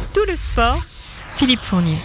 tout le sport, Philippe Fournier.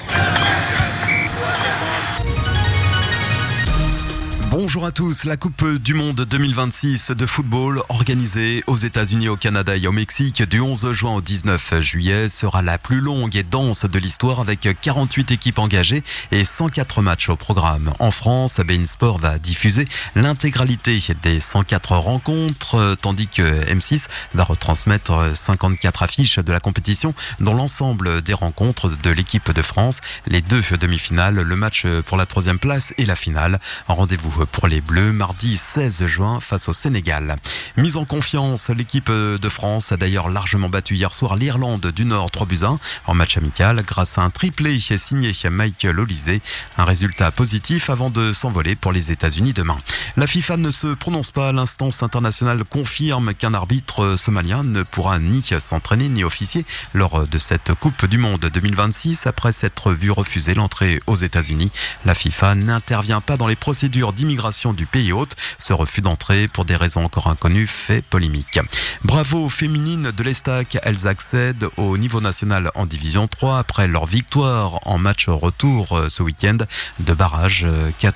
Bonjour à tous, la Coupe du Monde 2026 de football organisée aux États-Unis, au Canada et au Mexique du 11 juin au 19 juillet sera la plus longue et dense de l'histoire avec 48 équipes engagées et 104 matchs au programme. En France, beIN Sport va diffuser l'intégralité des 104 rencontres tandis que M6 va retransmettre 54 affiches de la compétition dont l'ensemble des rencontres de l'équipe de France, les 2 demi-finales, le match pour la 3e place et la finale. Rendez-vous pour les Bleus mardi 16 juin face au Sénégal. Mise en confiance, l'équipe de France a d'ailleurs largement battu hier soir l'Irlande du Nord 3-1 en match amical grâce à un triplé signé Michael Olise. Un résultat positif avant de s'envoler pour les États-Unis demain. La FIFA ne se prononce pas. L'instance internationale confirme qu'un arbitre somalien ne pourra ni s'entraîner ni officier lors de cette Coupe du Monde 2026 après s'être vu refuser l'entrée aux États-Unis. La FIFA n'intervient pas dans les procédures d'immigration du pays hôte. Ce refus d'entrée pour des raisons encore inconnues fait polémique. Bravo aux féminines de l'Estac. Elles accèdent au niveau national en division 3 après leur victoire en match retour ce week-end de barrage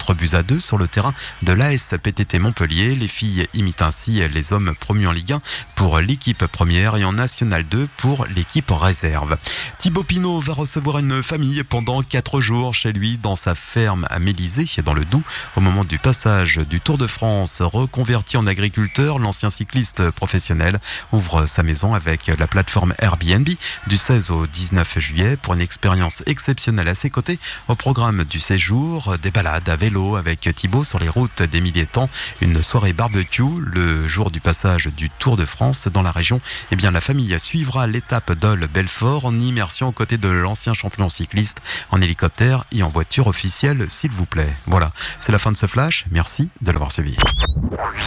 4-2 sur le terrain de l'AS PTT Montpellier. Les filles imitent ainsi les hommes promus en Ligue 1 pour l'équipe première et en National 2 pour l'équipe réserve. Thibaut Pinot va recevoir une famille pendant 4 jours chez lui dans sa ferme à Mélisée dans le Doubs au moment du passage du Tour de France. Reconverti en agriculteur, l'ancien cycliste professionnel ouvre sa maison avec la plateforme Airbnb du 16 au 19 juillet pour une expérience exceptionnelle à ses côtés. Au programme du séjour, des balades à vélo avec Thibaut sur les routes des milliers de temps, une soirée barbecue le jour du passage du Tour de France dans la région. La famille suivra l'étape Dole-Belfort en immersion aux côtés de l'ancien champion cycliste en hélicoptère et en voiture officielle, s'il vous plaît. Voilà, c'est la fin de ce flash. Merci de l'avoir suivi.